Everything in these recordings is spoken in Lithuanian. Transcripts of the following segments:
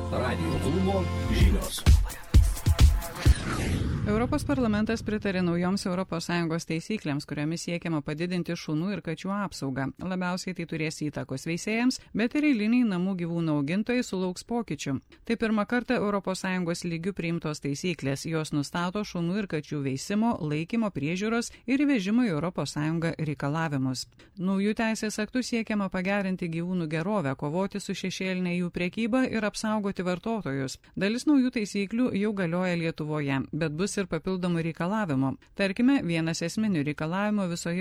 Radijo klubo žinios. Europos parlamentas pritarė naujoms ES taisyklėms, kuriomis siekiama padidinti šunų ir kačių apsaugą. Labiausiai tai turės įtakos veisėjams, bet ir eiliniai namų gyvūnų augintojai sulauks pokyčių. Tai pirmą kartą ES lygių priimtos taisyklės. Jos nustato šunų ir kačių veisimo, laikymo, priežiūros ir įvežimo į ES reikalavimus. Naujų teisės aktų siekiama pagerinti gyvūnų gerovę, kovoti su šešėlinė jų prekyba ir apsaugoti vartotojus. Dalis naujų taisyklių jau galioja Lietuvoje, bet bus ir papildomų reikalavimų. Tarkime, vienas esminių reikalavimų visoje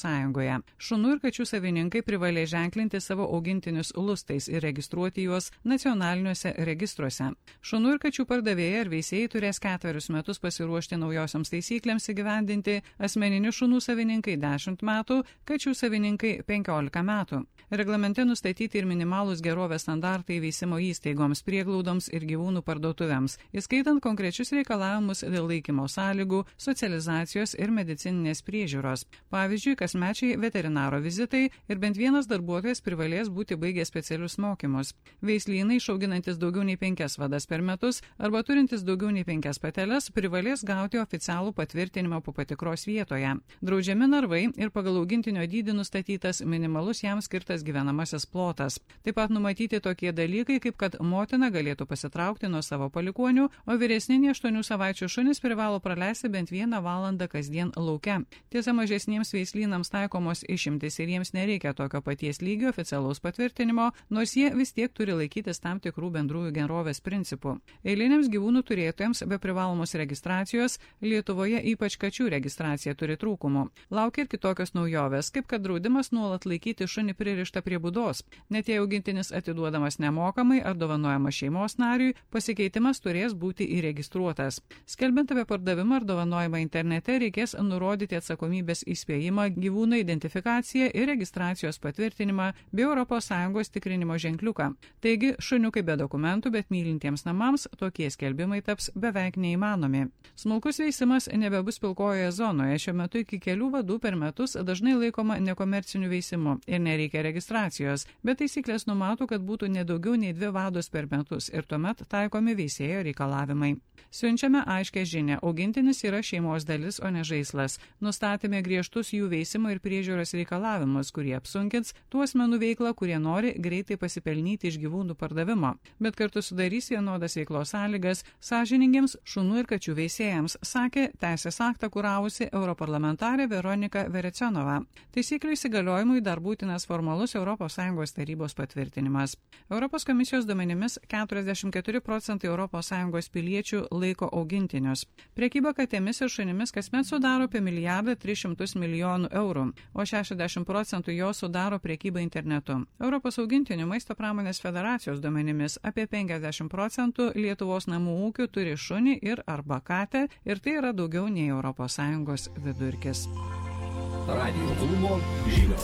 ES. Šunų ir kačių savininkai privalės ženklinti savo augintinius lustais ir registruoti juos nacionaliniuose registruose. Šunų ir kačių pardavėjai ir veisėjai turės 4 metus pasiruošti naujosioms taisyklėms įgyvendinti, asmeninių šunų savininkai 10 metų, kačių savininkai 15 metų. Reglamente nustatyti ir minimalūs gerovės standartai veisimo įstaigoms, prieglaudoms ir gyvūnų parduotuvėms, įskaitant konkrečius reikalavimus dėl laikymo sąlygų, socializacijos ir medicininės priežiūros. Pavyzdžiui, kasmečiai veterinaro vizitai ir bent vienas darbuotojas privalės būti baigę specialius mokymus. Veislynai, išauginantis daugiau nei 5 vadas per metus arba turintis daugiau nei 5 pateles, privalės gauti oficialų patvirtinimą po patikros vietoje. Draudžiami narvai ir pagal augintinio dydį nustatytas minimalus jam skirtas gyvenamasis plotas. Taip pat numatyti tokie dalykai, kaip kad motina galėtų pasitraukti nuo savo palikuonių, o vyresni nei 8 savaičių šunys privalo praleisti bent 1 valandą kasdien lauke. Tiesa, mažesniems veislynams taikomos išimtis ir jiems nereikia tokio paties lygio oficialaus patvirtinimo, nors jie vis tiek turi laikytis tam tikrų bendrųjų gerovės principų. Eiliniams gyvūnų turėtojams be privalomos registracijos Lietuvoje ypač kačių registracija turi trūkumų. Laukia ir kitokios naujovės, kaip kad draudimas nuolat laikyti šunį pririštą prie būdos. Net jei augintinis atiduodamas nemokamai ar dovanojamas šeimos nariui, pasikeitimas turės būti įregistruotas. Skelbiant apie pardavimą ar dovanojimą internete, reikės nurodyti atsakomybės įspėjimą, gyvūno identifikaciją ir registracijos patvirtinimą bei ES tikrinimo ženkliuką. Taigi, šuniukai be dokumentų, bet mylintiems namams tokie skelbimai taps beveik neįmanomi. Smulkus veisimas nebebus pilkojoje zonoje. Šiuo metu iki kelių vadų per metus dažnai laikoma nekomerciniu veisimu ir nereikia registracijos, bet taisyklės numato, kad būtų nedaugiau nei 2 vados per metus ir tuomet taikomi veisėjo reikalavimai. Siunčiame aiškę žinią, augintinis yra šeimos dalis, o ne žaislas. Nustatėme griežtus jų veisimo ir priežiūros reikalavimus, kurie apsunkins tų asmenų veiklą, kurie nori greitai pasipelnyti iš gyvūnų pardavimo, bet kartu sudarys vienodas veiklos sąlygas sąžiningiems šunų ir kačių veisėjams, sakė teisės aktą kuravusi europarlamentarė Veronika Verecionova. Taisyklių įsigaliojimui dar būtinas formalus ES tarybos patvirtinimas. Europos komisijos duomenimis 44% ES piliečių laiko augintinius. Prekyba katėmis ir šunimis kasmet sudaro apie 1,3 milijardo eurų, o 60% jo sudaro prekyba internetu. Europos augintinių maisto pramonės federacijos duomenimis apie 50% Lietuvos namų ūkių turi šunį ir arba katę ir tai yra daugiau nei ES vidurkis. Radijo klubo žinios.